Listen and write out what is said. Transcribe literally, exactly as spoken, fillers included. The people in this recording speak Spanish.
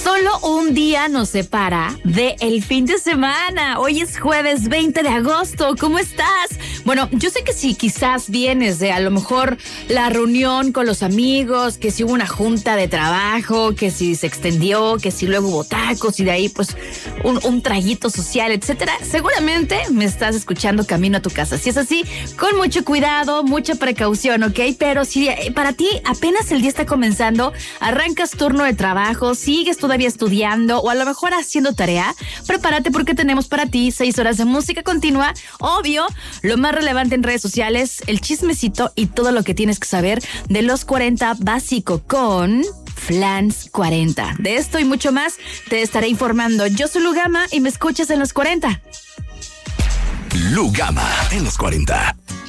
Solo un día nos separa del fin de semana. Hoy es jueves veinte de agosto. ¿Cómo estás? Bueno, yo sé que si quizás vienes de a lo mejor la reunión con los amigos, que si hubo una junta de trabajo, que si se extendió, que si luego hubo tacos y de ahí pues un, un traguito social, etcétera. Seguramente me estás escuchando camino a tu casa. Si es así, con mucho cuidado, mucha precaución, ¿ok? Pero si para ti apenas el día está comenzando, arrancas turno de trabajo, sigues todavía estudiando o a lo mejor haciendo tarea, prepárate porque tenemos para ti seis horas de música continua, obvio, lo más relevante en redes sociales, el chismecito y todo lo que tienes que saber de los cuarenta básico con Flans cuarenta. De esto y mucho más te estaré informando. Yo soy Lugama y me escuchas en los cuarenta. Lugama en los cuarenta.